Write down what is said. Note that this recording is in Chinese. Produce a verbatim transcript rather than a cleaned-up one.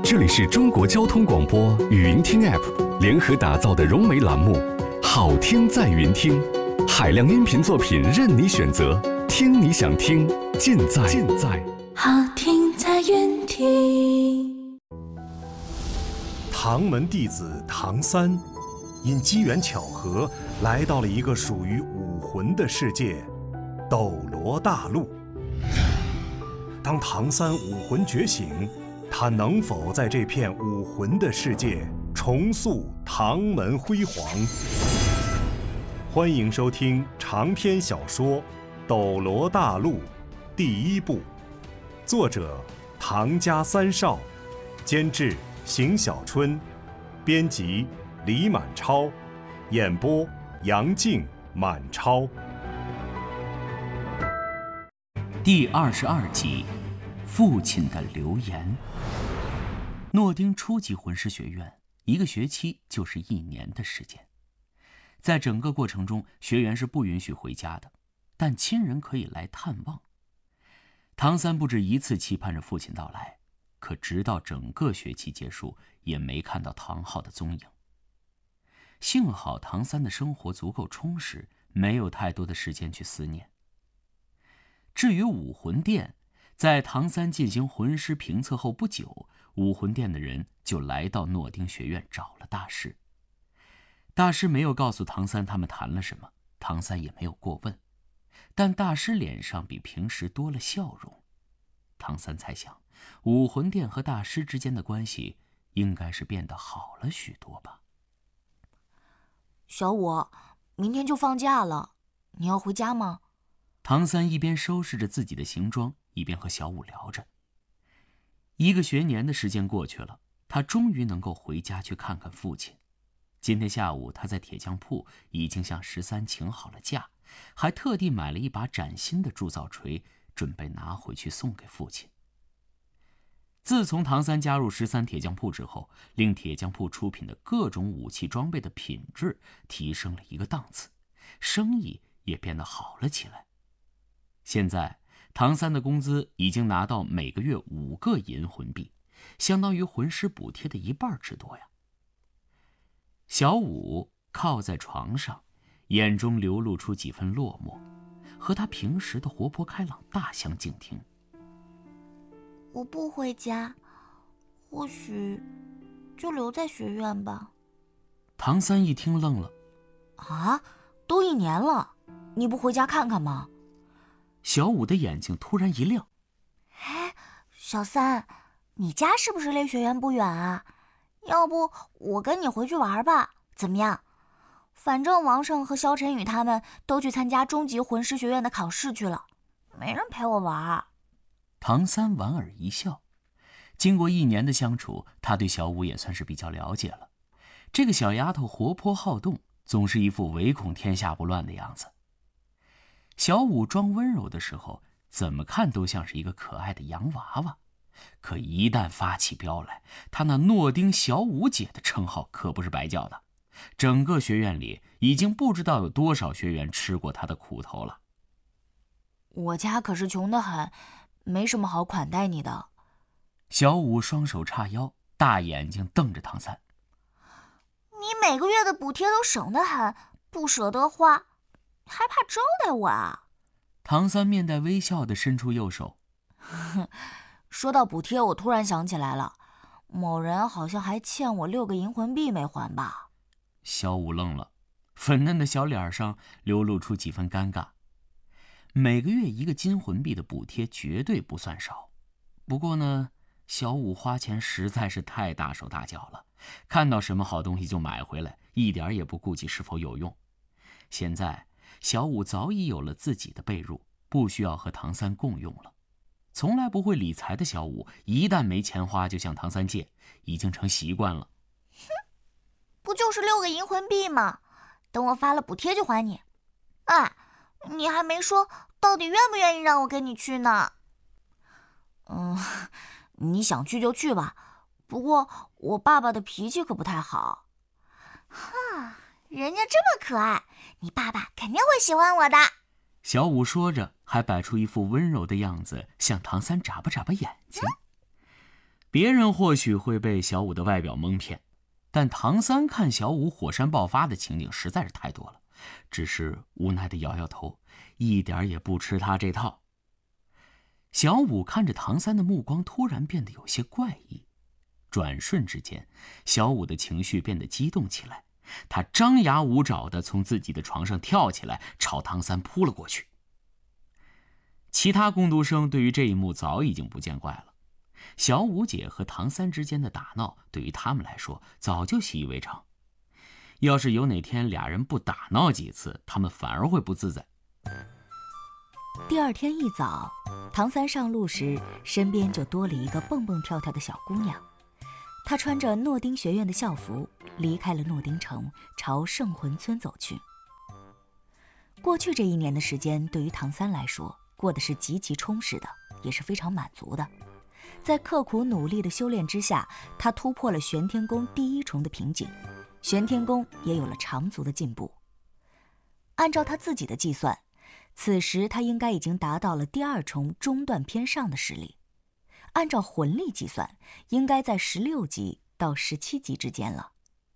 这里是中国交通广播语音听 App 联合打造的融媒栏目《好听在云听》，海量音频作品任你选择，听你想听，尽在尽在好听在云听。 唐门弟子唐三，因机缘巧合来到了一个属于武魂的世界——斗罗大陆。当唐三武魂觉醒，他能否在这片武魂的世界重塑唐门辉煌？欢迎收听长篇小说《斗罗大陆》第一部，作者唐家三少，监制邢小春，编辑李满超，演播杨静、满超。 第二十二集，父亲的留言。诺丁初级魂师学院一个学期就是一年的时间，在整个过程中，学员是不允许回家的，但亲人可以来探望。唐三不止一次期盼着父亲到来，可直到整个学期结束，也没看到唐昊的踪影。幸好唐三的生活足够充实，没有太多的时间去思念。至于武魂殿，在唐三进行魂师评测后不久，武魂殿的人就来到诺丁学院找了大师。大师没有告诉唐三他们谈了什么，唐三也没有过问，但大师脸上比平时多了笑容。唐三猜想，武魂殿和大师之间的关系应该是变得好了许多吧。 小五，明天就放假了，你要回家吗？ 唐三一边收拾着自己的行装，一边和小五聊着。一个学年的时间过去了，他终于能够回家去看看父亲。今天下午，他在铁匠铺已经向十三请好了假，还特地买了一把崭新的铸造锤，准备拿回去送给父亲。自从唐三加入十三铁匠铺之后，令铁匠铺出品的各种武器装备的品质提升了一个档次，生意也变得好了起来。现在唐三的工资已经拿到每个月五个银魂币，相当于魂师补贴的一半之多呀。小五靠在床上，眼中流露出几分落寞，和他平时的活泼开朗大相径庭。 我不回家，或许就留在学院吧。 唐三一听愣了。 啊，都一年了，你不回家看看吗？ 小五的眼睛突然一亮。 哎，小三，你家是不是离学院不远啊？要不我跟你回去玩吧，怎么样？反正王胜和萧晨宇他们都去参加中级魂师学院的考试去了，没人陪我玩。 唐三莞尔一笑，经过一年的相处，他对小五也算是比较了解了。这个小丫头活泼好动，总是一副唯恐天下不乱的样子。小五装温柔的时候，怎么看都像是一个可爱的洋娃娃，可一旦发起飙来，他那诺丁小五姐的称号可不是白叫的。整个学院里已经不知道有多少学员吃过他的苦头了。 我家可是穷得很，没什么好款待你的。 小五双手叉腰，大眼睛瞪着唐三。 你每个月的补贴都省得很，不舍得花，还怕招待我啊？ 唐三面带微笑地伸出右手。 说到补贴，我突然想起来了，某人好像还欠我六个银魂币没还吧？ 小五愣了，粉嫩的小脸上流露出几分尴尬。每个月一个金魂币的补贴绝对不算少，不过呢，小五花钱实在是太大手大脚了，看到什么好东西就买回来，一点也不顾及是否有用。现在小五早已有了自己的被褥，不需要和唐三共用了。从来不会理财的小五，一旦没钱花就向唐三借，已经成习惯了。 哼，不就是六个银魂币吗？等我发了补贴就还你。哎，你还没说到底愿不愿意让我跟你去呢？嗯，你想去就去吧，不过我爸爸的脾气可不太好。哈，人家这么可爱，你爸爸肯定会喜欢我的。 小五说着，还摆出一副温柔的样子，向唐三眨巴眨巴眼睛。 别人或许会被小五的外表蒙骗，但唐三看小五火山爆发的情景实在是太多了，只是无奈地摇摇头，一点也不吃他这套。小五看着唐三的目光突然变得有些怪异，转瞬之间，小五的情绪变得激动起来，他张牙舞爪地从自己的床上跳起来，朝唐三扑了过去。其他工读生对于这一幕早已经不见怪了，小五姐和唐三之间的打闹对于他们来说早就习以为常。要是有哪天俩人不打闹几次，他们反而会不自在。 第二天一早，唐三上路时，身边就多了一个蹦蹦跳跳的小姑娘。她穿着诺丁学院的校服，离开了诺丁城，朝圣魂村走去。过去这一年的时间，对于唐三来说，过得是极其充实的，也是非常满足的。在刻苦努力的修炼之下，他突破了玄天宫第一重的瓶颈，玄天宫也有了长足的进步。按照他自己的计算，此时他应该已经达到了第二重中段偏上的实力，按照魂力计算，应该在十六级到十七级之间了。